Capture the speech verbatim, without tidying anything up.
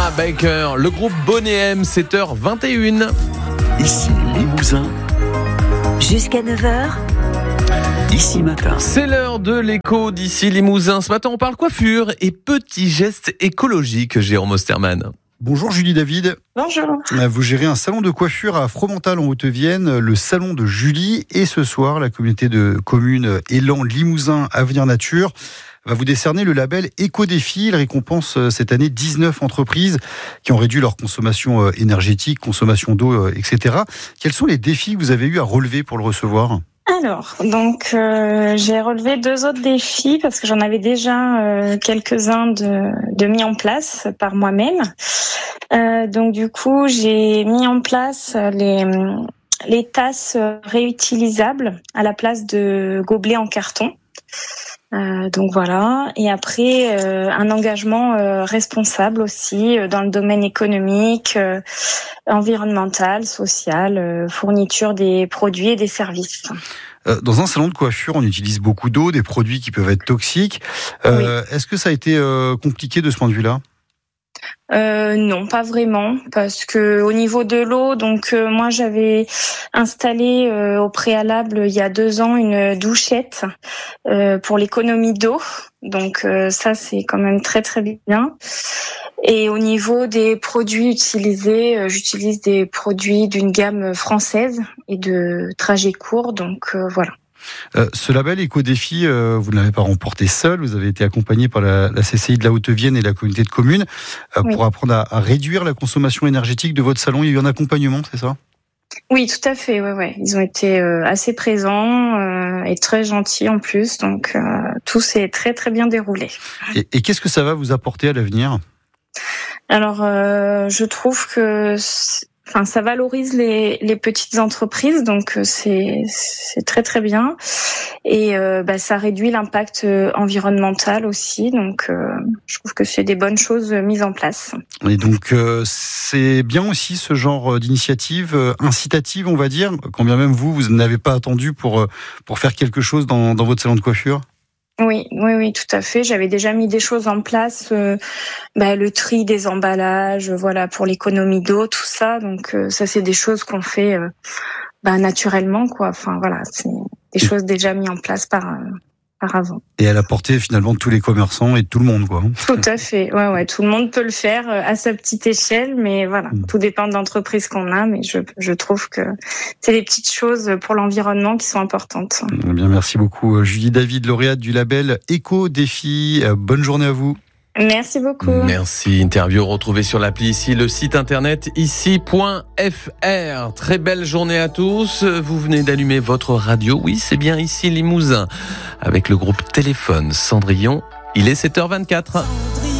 Emma Baker, le groupe Bonnet M, sept heures vingt et une. Ici Limousin. Jusqu'à neuf heures. Ici Matin. C'est l'heure de l'écho d'ici Limousin. Ce matin, on parle coiffure et petits gestes écologiques, Jérôme Osterman. Bonjour Julie David. Bonjour. Vous gérez un salon de coiffure à Fromental en Haute-Vienne, le salon de Julie. Et ce soir, la communauté de communes Élan Limousin Avenir Nature va vous décerner le label Éco-Défi. Il récompense cette année dix-neuf entreprises qui ont réduit leur consommation énergétique, consommation d'eau, et cetera. Quels sont les défis que vous avez eu à relever pour le recevoir ? Alors, donc euh, j'ai relevé deux autres défis parce que j'en avais déjà euh, quelques-uns de, de mis en place par moi-même. Euh, donc du coup, j'ai mis en place les les tasses réutilisables à la place de gobelets en carton. Euh, donc voilà. Et après, euh, un engagement euh, responsable aussi euh, dans le domaine économique, euh, environnemental, social, euh, fourniture des produits et des services. Euh, dans un salon de coiffure, on utilise beaucoup d'eau, des produits qui peuvent être toxiques. Euh, oui. Est-ce que ça a été euh, compliqué de ce point de vue-là ? Euh, non, pas vraiment, parce que au niveau de l'eau, donc euh, moi j'avais installé euh, au préalable il y a deux ans une douchette euh, pour l'économie d'eau, donc euh, ça c'est quand même très très bien. Et au niveau des produits utilisés, euh, j'utilise des produits d'une gamme française et de trajets courts, donc euh, voilà. Euh, ce label Éco-Défi, euh, vous ne l'avez pas remporté seul, vous avez été accompagné par la, la C C I de la Haute-Vienne et la communauté de communes euh, oui. pour apprendre à, à réduire la consommation énergétique de votre salon. Il y a eu un accompagnement, c'est ça ? Oui, tout à fait. Ouais, ouais. Ils ont été euh, assez présents euh, et très gentils en plus, donc euh, tout s'est très très bien déroulé. Et, et qu'est-ce que ça va vous apporter à l'avenir ? Alors, euh, je trouve que Enfin, ça valorise les, les petites entreprises, donc c'est, c'est très très bien. Et euh, bah, ça réduit l'impact environnemental aussi, donc euh, je trouve que c'est des bonnes choses mises en place. Et donc euh, c'est bien aussi ce genre d'initiative euh, incitative, on va dire, quand bien même vous, vous n'avez pas attendu pour, pour faire quelque chose dans, dans votre salon de coiffure ? Oui, oui, oui, tout à fait. J'avais déjà mis des choses en place, euh, bah, le tri des emballages, voilà, pour l'économie d'eau, tout ça. Donc euh, ça, c'est des choses qu'on fait euh, bah, naturellement, quoi. Enfin voilà, c'est des choses déjà mises en place par euh, par avant. Et à la portée finalement de tous les commerçants et de tout le monde, quoi. Tout à fait. Ouais, ouais, tout le monde peut le faire à sa petite échelle, mais voilà, mmh. tout dépend de l'entreprise qu'on a. Mais je je trouve que c'est des petites choses pour l'environnement qui sont importantes. Eh bien, merci beaucoup, Julie David, lauréate du label Éco-Défi. Bonne journée à vous. Merci beaucoup. Merci. Interview retrouvée sur l'appli ici, le site internet ici point f r. Très belle journée à tous. Vous venez d'allumer votre radio. Oui, c'est bien ici Limousin. Avec le groupe Téléphone Cendrillon. Il est sept heures vingt-quatre.